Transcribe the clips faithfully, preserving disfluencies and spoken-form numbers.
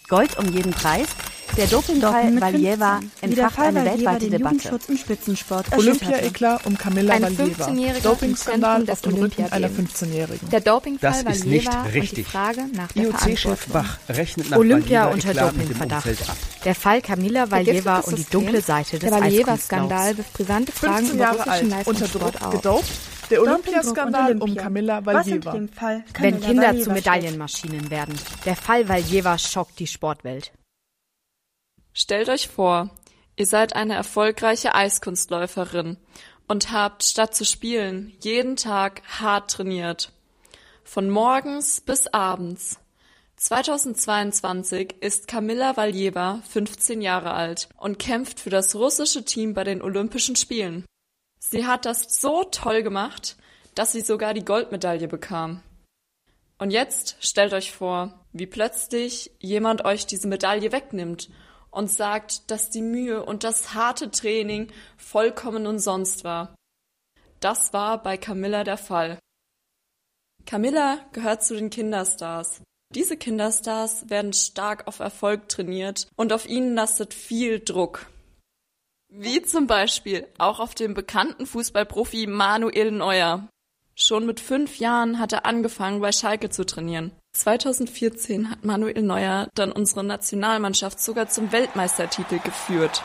Gold um jeden Preis. Der Dopingfall Valieva entfacht eine weltweite Debatte. Jugendschutz im Spitzensport. Olympia-Eklat um Kamila Ein Valieva. fünfzehnjähriger Dopingskandal im auf dem Zentrum Rücken des einer Olympiagames. fünfzehnjährigen. Der Dopingfall Das ist nicht Valieva und die richtig. Frage nach der I O C-Chef Verantwortung. Bach rechnet nach Olympia Valieva unter Eklat mit dem Dopingverdacht. Umfeld ab. Der Fall Kamila Valieva und die dunkle Seite des Der Eiskunstlaufs. Valieva-Skandal wirft brisante Fragen fünfzehn über Jahre russischen alt, unter Druck, Leistungssport auf. gedopt. Der Dopingdruck Olympiaskandal und um Olympia. Kamila Was in Valieva. dem Fall Wenn Kamila Kinder Valieva zu Medaillenmaschinen werden. Der Fall Valieva schockt die Sportwelt. Stellt euch vor, ihr seid eine erfolgreiche Eiskunstläuferin und habt statt zu spielen jeden Tag hart trainiert. Von morgens bis abends. zweitausendzweiundzwanzig ist Kamila Valieva fünfzehn Jahre alt und kämpft für das russische Team bei den Olympischen Spielen. Sie hat das so toll gemacht, dass sie sogar die Goldmedaille bekam. Und jetzt stellt euch vor, wie plötzlich jemand euch diese Medaille wegnimmt und sagt, dass die Mühe und das harte Training vollkommen umsonst war. Das war bei Kamila der Fall. Kamila gehört zu den Kinderstars. Diese Kinderstars werden stark auf Erfolg trainiert und auf ihnen lastet viel Druck. Wie zum Beispiel auch auf dem bekannten Fußballprofi Manuel Neuer. Schon mit fünf Jahren hat er angefangen, bei Schalke zu trainieren. zweitausendvierzehn hat Manuel Neuer dann unsere Nationalmannschaft sogar zum Weltmeistertitel geführt.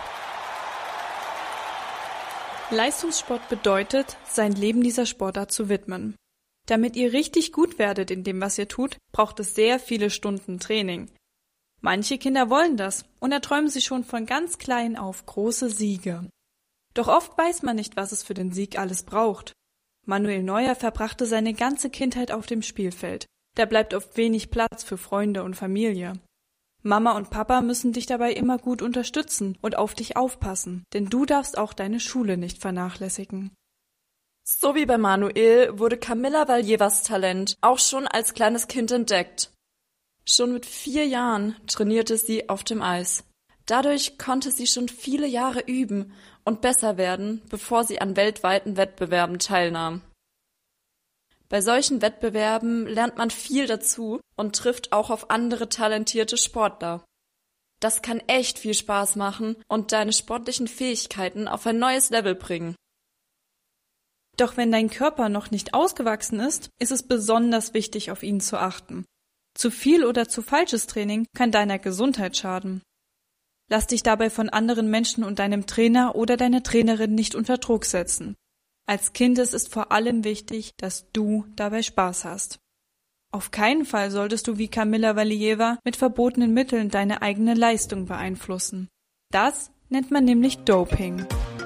Leistungssport bedeutet, sein Leben dieser Sportart zu widmen. Damit ihr richtig gut werdet in dem, was ihr tut, braucht es sehr viele Stunden Training. Manche Kinder wollen das und erträumen sich schon von ganz klein auf große Siege. Doch oft weiß man nicht, was es für den Sieg alles braucht. Manuel Neuer verbrachte seine ganze Kindheit auf dem Spielfeld. Da bleibt oft wenig Platz für Freunde und Familie. Mama und Papa müssen dich dabei immer gut unterstützen und auf dich aufpassen, denn du darfst auch deine Schule nicht vernachlässigen. So wie bei Manuel wurde Kamila Valievas Talent auch schon als kleines Kind entdeckt. Schon mit vier Jahren trainierte sie auf dem Eis. Dadurch konnte sie schon viele Jahre üben und besser werden, bevor sie an weltweiten Wettbewerben teilnahm. Bei solchen Wettbewerben lernt man viel dazu und trifft auch auf andere talentierte Sportler. Das kann echt viel Spaß machen und deine sportlichen Fähigkeiten auf ein neues Level bringen. Doch wenn dein Körper noch nicht ausgewachsen ist, ist es besonders wichtig, auf ihn zu achten. Zu viel oder zu falsches Training kann deiner Gesundheit schaden. Lass dich dabei von anderen Menschen und deinem Trainer oder deiner Trainerin nicht unter Druck setzen. Als Kind ist es vor allem wichtig, dass du dabei Spaß hast. Auf keinen Fall solltest du wie Kamila Valieva mit verbotenen Mitteln deine eigene Leistung beeinflussen. Das nennt man nämlich Doping.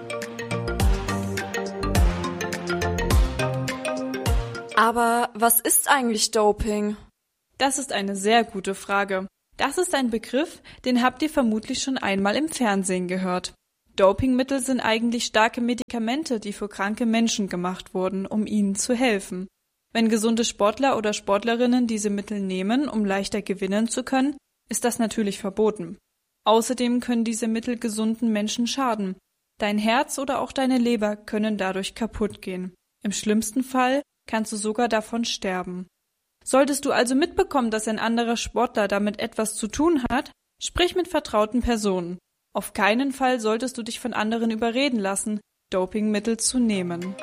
Aber was ist eigentlich Doping? Das ist eine sehr gute Frage. Das ist ein Begriff, den habt ihr vermutlich schon einmal im Fernsehen gehört. Dopingmittel sind eigentlich starke Medikamente, die für kranke Menschen gemacht wurden, um ihnen zu helfen. Wenn gesunde Sportler oder Sportlerinnen diese Mittel nehmen, um leichter gewinnen zu können, ist das natürlich verboten. Außerdem können diese Mittel gesunden Menschen schaden. Dein Herz oder auch deine Leber können dadurch kaputt gehen. Im schlimmsten Fall kannst du sogar davon sterben. Solltest du also mitbekommen, dass ein anderer Sportler damit etwas zu tun hat, sprich mit vertrauten Personen. Auf keinen Fall solltest du dich von anderen überreden lassen, Dopingmittel zu nehmen.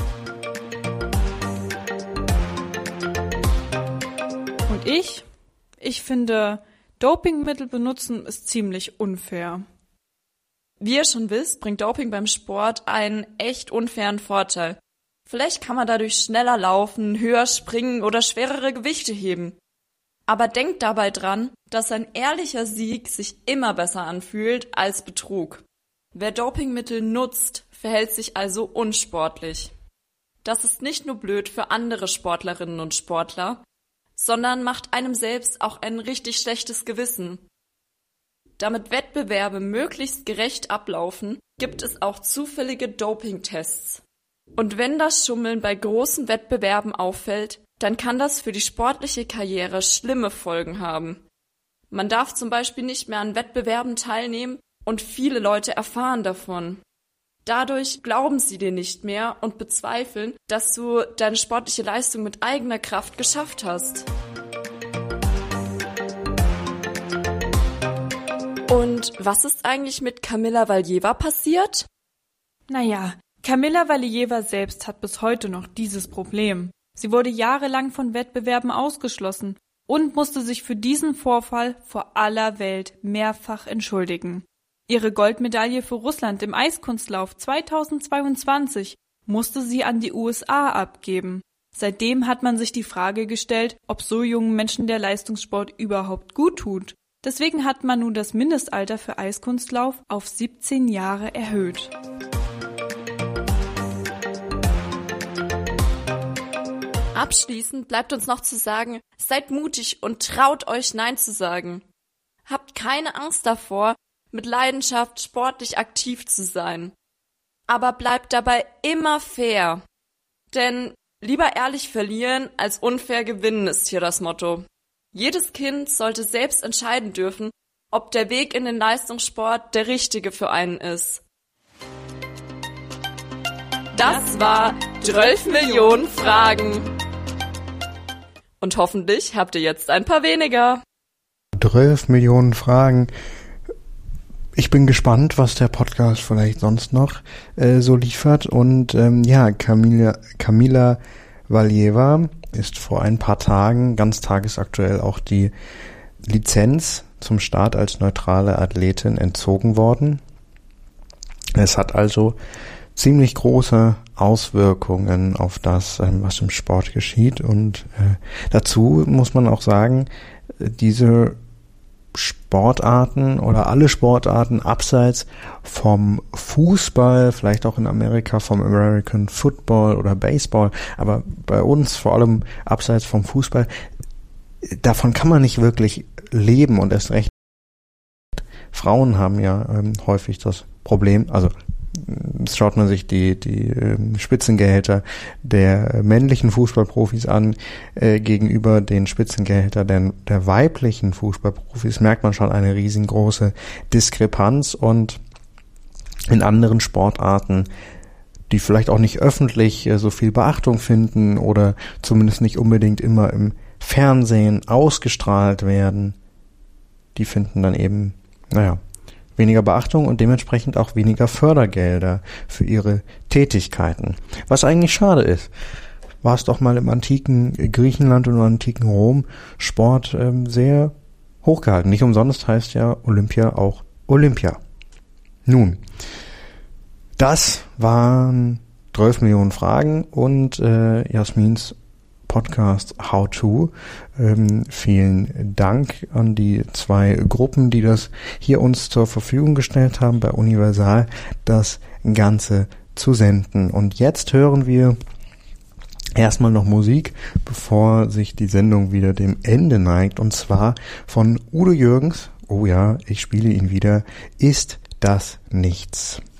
Und ich? Ich finde, Dopingmittel benutzen ist ziemlich unfair. Wie ihr schon wisst, bringt Doping beim Sport einen echt unfairen Vorteil. Vielleicht kann man dadurch schneller laufen, höher springen oder schwerere Gewichte heben. Aber denkt dabei dran, dass ein ehrlicher Sieg sich immer besser anfühlt als Betrug. Wer Dopingmittel nutzt, verhält sich also unsportlich. Das ist nicht nur blöd für andere Sportlerinnen und Sportler, sondern macht einem selbst auch ein richtig schlechtes Gewissen. Damit Wettbewerbe möglichst gerecht ablaufen, gibt es auch zufällige Dopingtests. Und wenn das Schummeln bei großen Wettbewerben auffällt, dann kann das für die sportliche Karriere schlimme Folgen haben. Man darf zum Beispiel nicht mehr an Wettbewerben teilnehmen und viele Leute erfahren davon. Dadurch glauben sie dir nicht mehr und bezweifeln, dass du deine sportliche Leistung mit eigener Kraft geschafft hast. Und was ist eigentlich mit Kamila Valieva passiert? Naja, Kamila Valieva selbst hat bis heute noch dieses Problem. Sie wurde jahrelang von Wettbewerben ausgeschlossen und musste sich für diesen Vorfall vor aller Welt mehrfach entschuldigen. Ihre Goldmedaille für Russland im Eiskunstlauf zweitausendzweiundzwanzig musste sie an die U S A abgeben. Seitdem hat man sich die Frage gestellt, ob so jungen Menschen der Leistungssport überhaupt gut tut. Deswegen hat man nun das Mindestalter für Eiskunstlauf auf siebzehn Jahre erhöht. Abschließend bleibt uns noch zu sagen, seid mutig und traut euch Nein zu sagen. Habt keine Angst davor, mit Leidenschaft sportlich aktiv zu sein. Aber bleibt dabei immer fair. Denn lieber ehrlich verlieren als unfair gewinnen ist hier das Motto. Jedes Kind sollte selbst entscheiden dürfen, ob der Weg in den Leistungssport der richtige für einen ist. Das war zwölf Millionen Fragen. Und hoffentlich habt ihr jetzt ein paar weniger. zwölf Millionen Fragen. Ich bin gespannt, was der Podcast vielleicht sonst noch äh, so liefert. Und ähm, ja, Kamila, Kamila Valieva ist vor ein paar Tagen ganz tagesaktuell auch die Lizenz zum Start als neutrale Athletin entzogen worden. Es hat also ziemlich große Auswirkungen auf das, was im Sport geschieht. Und äh, dazu muss man auch sagen, diese Sportarten oder alle Sportarten abseits vom Fußball, vielleicht auch in Amerika vom American Football oder Baseball, aber bei uns vor allem abseits vom Fußball, davon kann man nicht wirklich leben und erst recht. Frauen haben ja ähm, häufig das Problem, also schaut man sich die die ähm, Spitzengehälter der männlichen Fußballprofis an äh, gegenüber den Spitzengehältern der, der weiblichen Fußballprofis, merkt man schon eine riesengroße Diskrepanz. Und in anderen Sportarten, die vielleicht auch nicht öffentlich äh, so viel Beachtung finden oder zumindest nicht unbedingt immer im Fernsehen ausgestrahlt werden, die finden dann eben, naja, weniger Beachtung und dementsprechend auch weniger Fördergelder für ihre Tätigkeiten. Was eigentlich schade ist. War es doch mal im antiken Griechenland und im antiken Rom Sport ähm, sehr hochgehalten. Nicht umsonst heißt ja Olympia auch Olympia. Nun, das waren zwölf Millionen Fragen und äh, Jasmins Podcast How To. Ähm, vielen Dank an die zwei Gruppen, die das hier uns zur Verfügung gestellt haben, bei Universal das Ganze zu senden. Und jetzt hören wir erstmal noch Musik, bevor sich die Sendung wieder dem Ende neigt, und zwar von Udo Jürgens. Oh ja, ich spiele ihn wieder. Ist das nichts?